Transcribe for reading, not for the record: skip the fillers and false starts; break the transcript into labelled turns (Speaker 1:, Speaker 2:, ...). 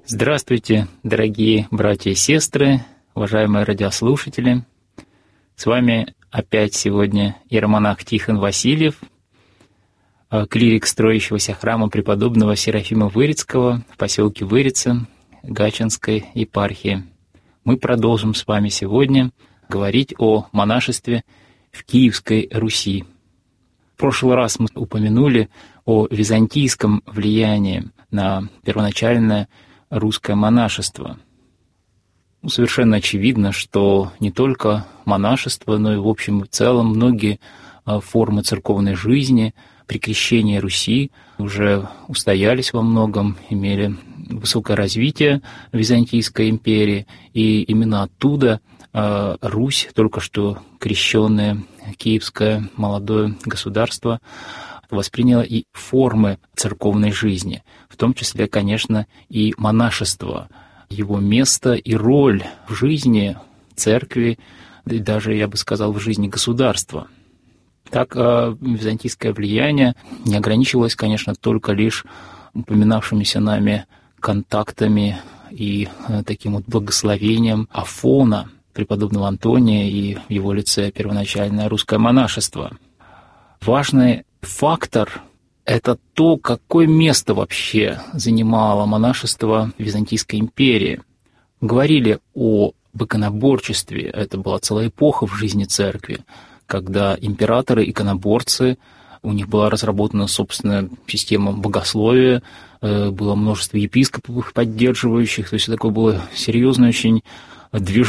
Speaker 1: Здравствуйте, дорогие братья и сестры, уважаемые радиослушатели. С вами опять сегодня иеромонах Тихон Васильев, клирик строящегося храма преподобного Серафима Вырицкого в поселке Вырица Гатчинской епархии. Мы продолжим с вами сегодня говорить о монашестве в Киевской Руси. В прошлый раз мы упомянули о византийском влиянии на первоначальное русское монашество. Совершенно очевидно, что не только монашество, но и в общем и целом многие формы церковной жизни при крещении Руси уже устоялись во многом, имели высокое развитие Византийской империи, и именно оттуда Русь, только что крещенное киевское молодое государство, восприняла и формы церковной жизни, в том числе, конечно, и монашество, его место и роль в жизни церкви, и даже, я бы сказал, в жизни государства. Так, византийское влияние не ограничивалось, конечно, только лишь упоминавшимися нами контактами и таким вот благословением Афона, преподобного Антония, и в его лице первоначальное русское монашество. Важный фактор — это то, какое место вообще занимало монашество в Византийской империи. Говорили об иконоборчестве, это была целая эпоха в жизни церкви, когда императоры-иконоборцы, у них была разработана собственная система богословия, было множество епископов их поддерживающих, то есть такое было серьезное очень движение